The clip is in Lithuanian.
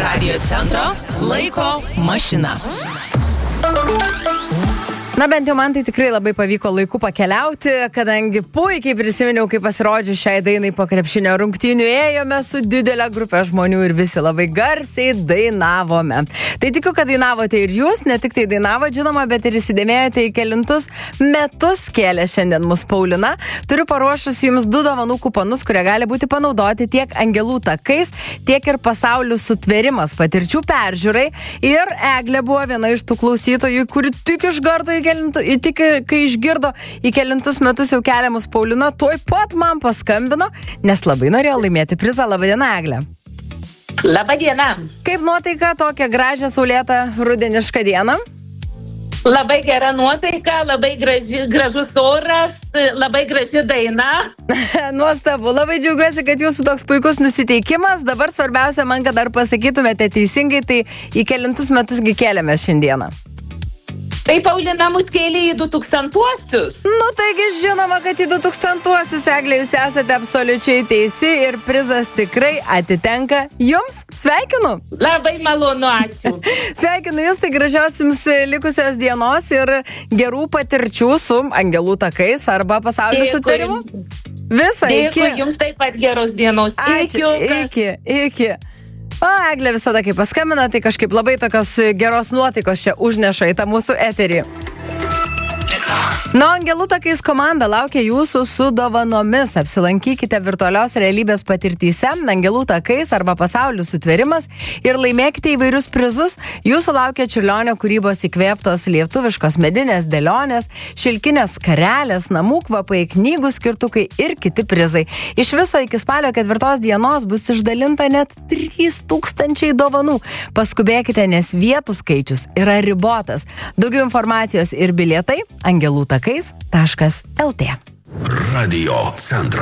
Radio centro laiko mašina. Na bent jau man tai tikrai labai pavyko laiku pakeliauti, kadangi puikiai prisiminiau, kai pasirodžiu šiai dainai po krepšinio rungtynių, ėjome su didelė grupė žmonių ir visi labai garsiai dainavome. Tai tikiu, kad dainavote ir jūs, ne tik tai dainavote, žinoma, bet ir įsidėmėjote į kelintus metus kėlė šiandien mus Paulina. Turiu paruošus jums 2 dovanų kuponus, kurie gali būti panaudoti tiek Angelų takais, tiek ir Pasaulių sutvėrimas patirčių peržiūrai. Ir Eglė buvo viena iš tų klausytojų, kuri tik iš karto tik kai išgirdo į kelintus metus jau keliamus Paulina, tuoj pat man paskambino, nes labai norėjo laimėti prizą. Labadiena, Eglė. Labadiena. Kaip nuotaika tokią gražią saulėtą rudenišką dieną? Labai gera nuotaika, labai gražus oras, labai graži daina. Nuostabu, labai džiaugiuosi, kad jūsų toks puikus nusiteikimas. Dabar svarbiausia man, kad dar pasakytumėte teisingai, tai į kelintus metusgi kėlėme šiandieną. Tai Paulina mus kėlė į 2000-uosius. Nu, taigi žinoma, kad į 2000-uosius, Eglė, jūs esate absoliučiai teisi ir prizas tikrai atitenka jums. Sveikinu. Labai malonu, ačiū. Sveikinu jūs, tai gražios jums likusios dienos ir gerų patirčių su Angelų takais arba Pasaulių sutvėrimu. Visą, iki. Dėkui, jums taip pat geros dienos. Ačiū, iki. O, Eglė visada, kai paskambina, tai kažkaip labai tokios geros nuotaikos čia užneša į tą mūsų eterį. Na, Angelų takais komanda laukia jūsų su dovanomis. Apsilankykite virtualios realybės patirtyse Angelų takais arba Pasaulių sutvėrimas ir laimėkite įvairius prizus. Jūsų laukia Čiurlionio kūrybos įkvėptos lietuviškos medinės dėlionės, šilkinės skarelės, namų kvapai, knygų skirtukai ir kiti prizai. Iš viso iki spalio 4 dienos bus išdalinta net 3000 dovanų. Paskubėkite, nes vietų skaičius yra ribotas. Daugiau informacijos ir bilietai angelūtakais.lt. Radio centras.